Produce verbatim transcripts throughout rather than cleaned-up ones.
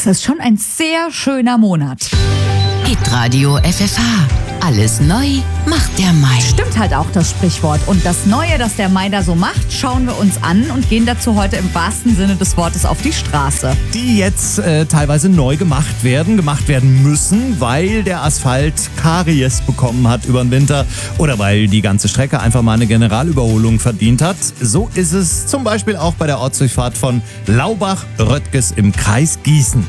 Das ist schon ein sehr schöner Monat. Hitradio F F H. Alles neu macht der Mai. Stimmt halt auch das Sprichwort. Und das Neue, das der Mai da so macht, schauen wir uns an und gehen dazu heute im wahrsten Sinne des Wortes auf die Straße. Die jetzt äh, teilweise neu gemacht werden, gemacht werden müssen, weil der Asphalt Karies bekommen hat über den Winter oder weil die ganze Strecke einfach mal eine Generalüberholung verdient hat. So ist es zum Beispiel auch bei der Ortsdurchfahrt von Laubach-Röttges im Kreis Gießen.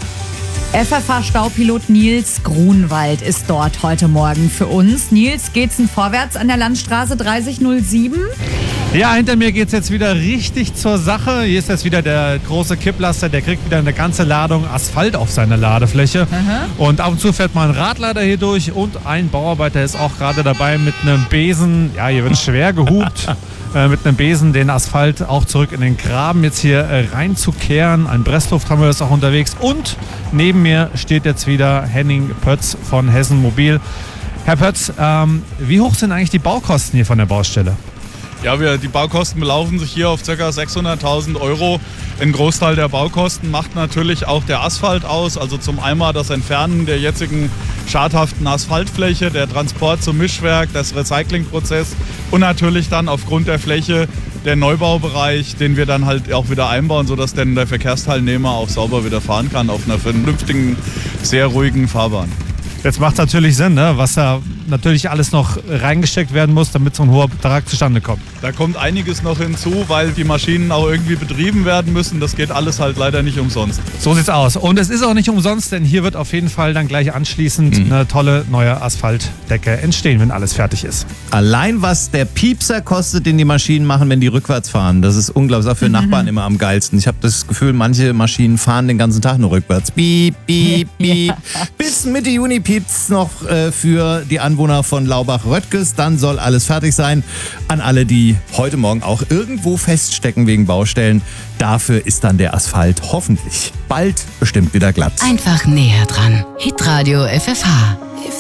F F H-Staupilot Nils Grunwald ist dort heute Morgen für uns. Nils, geht's denn vorwärts an der Landstraße dreißig null sieben? Ja, hinter mir geht's jetzt wieder richtig zur Sache. Hier ist jetzt wieder der große Kipplaster, der kriegt wieder eine ganze Ladung Asphalt auf seine Ladefläche. Aha. Und ab und zu fährt mal ein Radlader hier durch und ein Bauarbeiter ist auch gerade dabei mit einem Besen. Ja, hier wird schwer gehupt. äh, mit einem Besen den Asphalt auch zurück in den Graben jetzt hier äh, reinzukehren. Ein Pressluft haben wir das auch unterwegs. Und neben mir steht jetzt wieder Henning Pötz von Hessen Mobil. Herr Pötz, ähm, wie hoch sind eigentlich die Baukosten hier von der Baustelle? Ja, wir, die Baukosten belaufen sich hier auf ca. sechshunderttausend Euro. Ein Großteil der Baukosten macht natürlich auch der Asphalt aus. Also zum einen das Entfernen der jetzigen schadhaften Asphaltfläche, der Transport zum Mischwerk, das Recyclingprozess und natürlich dann aufgrund der Fläche der Neubaubereich, den wir dann halt auch wieder einbauen, sodass dann der Verkehrsteilnehmer auch sauber wieder fahren kann auf einer vernünftigen, sehr ruhigen Fahrbahn. Jetzt macht es natürlich Sinn, ne? Was da natürlich alles noch reingesteckt werden muss, damit so ein hoher Betrag zustande kommt. Da kommt einiges noch hinzu, weil die Maschinen auch irgendwie betrieben werden müssen. Das geht alles halt leider nicht umsonst. So sieht's aus. Und es ist auch nicht umsonst, denn hier wird auf jeden Fall dann gleich anschließend mhm. eine tolle neue Asphaltdecke entstehen, wenn alles fertig ist. Allein was der Piepser kostet, den die Maschinen machen, wenn die rückwärts fahren, das ist unglaublich. Auch für mhm. Nachbarn immer am geilsten. Ich habe das Gefühl, manche Maschinen fahren den ganzen Tag nur rückwärts. Piep, piep, piep. Bis Mitte Juni piept's noch äh, für die Anwohner von Laubach-Röttges. Dann soll alles fertig sein. An alle, die heute Morgen auch irgendwo feststecken wegen Baustellen. Dafür ist dann der Asphalt hoffentlich bald bestimmt wieder glatt. Einfach näher dran. Hitradio F F H.